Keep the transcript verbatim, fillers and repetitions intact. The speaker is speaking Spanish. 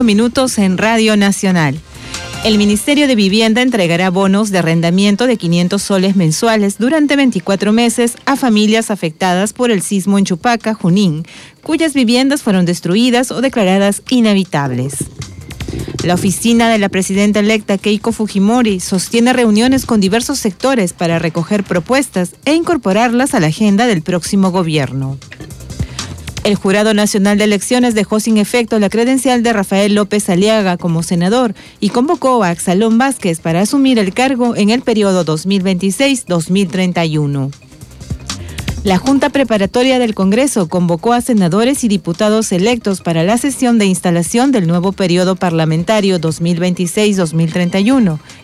Minutos en Radio Nacional. El Ministerio de Vivienda entregará bonos de arrendamiento de quinientos soles mensuales durante veinticuatro meses a familias afectadas por el sismo en Chupaca, Junín, cuyas viviendas fueron destruidas o declaradas inhabitables. La oficina de la presidenta electa Keiko Fujimori sostiene reuniones con diversos sectores para recoger propuestas e incorporarlas a la agenda del próximo gobierno. El Jurado Nacional de Elecciones dejó sin efecto la credencial de Rafael López Aliaga como senador y convocó a Axalón Vázquez para asumir el cargo en el periodo dos mil veintiséis a dos mil treinta y uno. La Junta Preparatoria del Congreso convocó a senadores y diputados electos para la sesión de instalación del nuevo periodo parlamentario dos mil veintiséis a dos mil treinta y uno.